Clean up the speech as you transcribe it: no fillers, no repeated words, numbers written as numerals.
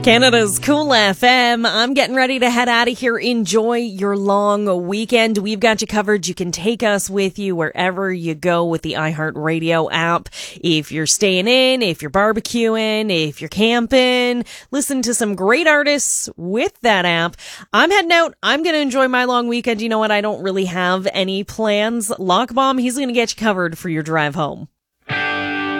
Canada's Cool FM. I'm getting ready to head out of here. Enjoy your long weekend. We've got you covered. You can take us with you wherever you go with the iHeartRadio app. If you're staying in, if you're barbecuing, if you're camping, listen to some great artists with that app. I'm heading out. I'm going to enjoy my long weekend. You know what? I don't really have any plans. Lockbomb, he's going to get you covered for your drive home.